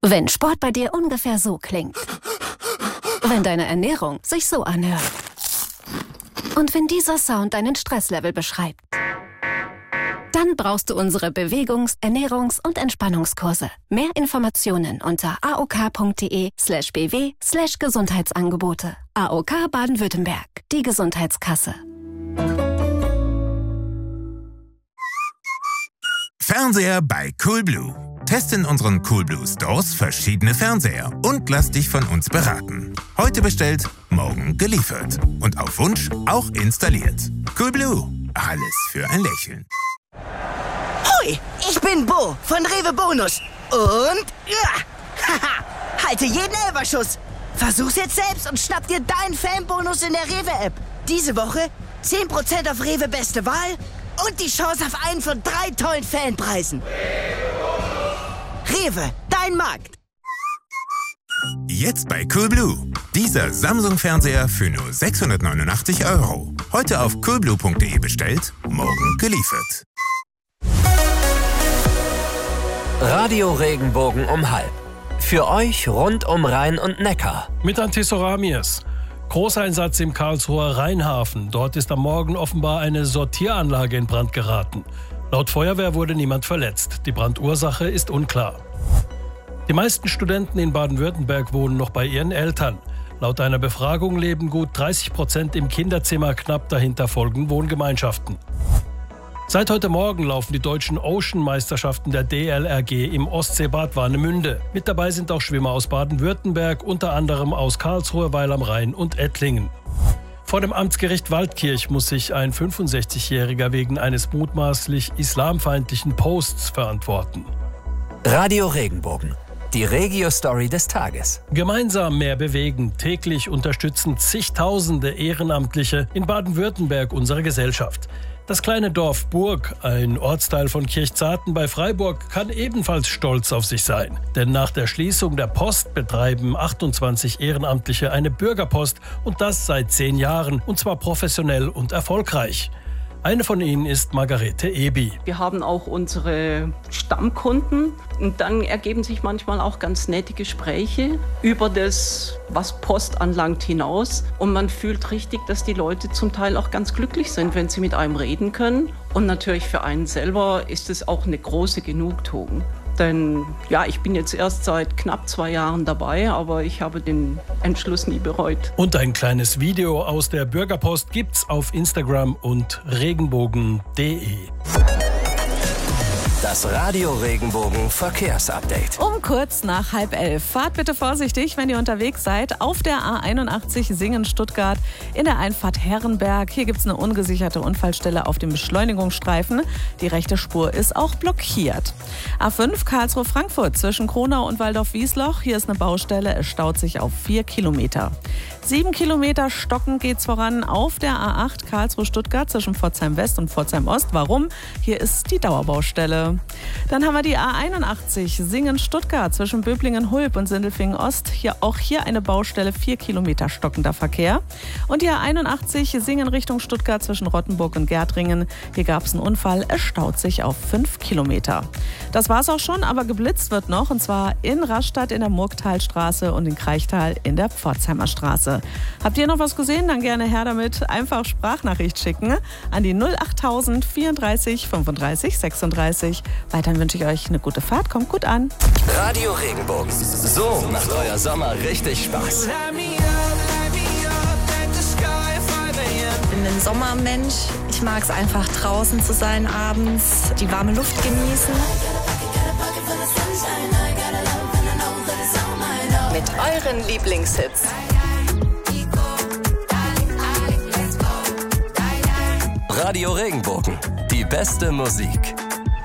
Wenn Sport bei dir ungefähr so klingt. Wenn deine Ernährung sich so anhört. Und wenn dieser Sound deinen Stresslevel beschreibt. Dann brauchst du unsere Bewegungs-, Ernährungs- und Entspannungskurse. Mehr Informationen unter aok.de/bw/Gesundheitsangebote. AOK Baden-Württemberg, die Gesundheitskasse. Fernseher bei Coolblue. Teste in unseren Coolblue Stores verschiedene Fernseher und lass dich von uns beraten. Heute bestellt, morgen geliefert. Und auf Wunsch auch installiert. Coolblue. Alles für ein Lächeln. Hoi, ich bin Bo von Rewe Bonus. Und halte jeden Elferschuss. Versuch's jetzt selbst und schnapp dir deinen Fanbonus in der Rewe-App. Diese Woche 10% auf Rewe Beste Wahl und die Chance auf einen von 3 tollen Fanpreisen. Rewe, dein Markt. Jetzt bei Coolblue. Dieser Samsung-Fernseher für nur 689 €. Heute auf coolblue.de bestellt, morgen geliefert. Radio Regenbogen um 12. Für euch rund um Rhein und Neckar. Mit Antisoramies. Großeinsatz im Karlsruher Rheinhafen. Dort ist am Morgen offenbar eine Sortieranlage in Brand geraten. Laut Feuerwehr wurde niemand verletzt. Die Brandursache ist unklar. Die meisten Studenten in Baden-Württemberg wohnen noch bei ihren Eltern. Laut einer Befragung leben gut 30% im Kinderzimmer, knapp dahinter folgen Wohngemeinschaften. Seit heute Morgen laufen die deutschen Ocean-Meisterschaften der DLRG im Ostseebad Warnemünde. Mit dabei sind auch Schwimmer aus Baden-Württemberg, unter anderem aus Karlsruhe, Weil am Rhein und Ettlingen. Vor dem Amtsgericht Waldkirch muss sich ein 65-Jähriger wegen eines mutmaßlich islamfeindlichen Posts verantworten. Radio Regenbogen. Die Regio-Story des Tages. Gemeinsam mehr bewegen. Täglich unterstützen zigtausende Ehrenamtliche in Baden-Württemberg unsere Gesellschaft. Das kleine Dorf Burg, ein Ortsteil von Kirchzarten bei Freiburg, kann ebenfalls stolz auf sich sein. Denn nach der Schließung der Post betreiben 28 Ehrenamtliche eine Bürgerpost und das seit 10 Jahren, und zwar professionell und erfolgreich. Eine von ihnen ist Margarete Ebi. Wir haben auch unsere Stammkunden und dann ergeben sich manchmal auch ganz nette Gespräche über das, was Post anlangt, hinaus. Und man fühlt richtig, dass die Leute zum Teil auch ganz glücklich sind, wenn sie mit einem reden können. Und natürlich für einen selber ist es auch eine große Genugtuung. Denn ja, ich bin jetzt erst seit knapp 2 Jahren dabei, aber ich habe den Entschluss nie bereut. Und ein kleines Video aus der Bürgerpost gibt's auf Instagram und regenbogen.de. Das Radio Regenbogen Verkehrsupdate. Um kurz nach 10:30. Fahrt bitte vorsichtig, wenn ihr unterwegs seid. Auf der A81 Singen-Stuttgart in der Einfahrt Herrenberg. Hier gibt es eine ungesicherte Unfallstelle auf dem Beschleunigungsstreifen. Die rechte Spur ist auch blockiert. A5 Karlsruhe-Frankfurt zwischen Kronau und Waldorf-Wiesloch. Hier ist eine Baustelle. Es staut sich auf 4 Kilometer. 7 Kilometer stockend geht's voran auf der A8 Karlsruhe-Stuttgart zwischen Pforzheim-West und Pforzheim-Ost. Warum? Hier ist die Dauerbaustelle. Dann haben wir die A81 Singen-Stuttgart zwischen Böblingen-Hulb und Sindelfingen-Ost. Auch hier eine Baustelle, 4 Kilometer stockender Verkehr. Und die A81 Singen Richtung Stuttgart zwischen Rottenburg und Gärtringen. Hier gab es einen Unfall, es staut sich auf 5 Kilometer. Das war's auch schon, aber geblitzt wird noch, und zwar in Rastatt in der Murgtalstraße und in Kreichtal in der Pforzheimer Straße. Habt ihr noch was gesehen? Dann gerne her damit. Einfach Sprachnachricht schicken an die 08000 34 35 36. Weiterhin wünsche ich euch eine gute Fahrt. Kommt gut an. Radio Regenbogen. So macht euer Sommer richtig Spaß. Ich bin ein Sommermensch. Ich mag es einfach draußen zu sein abends, die warme Luft genießen. Mit euren Lieblingshits. Radio Regenbogen. Die beste Musik.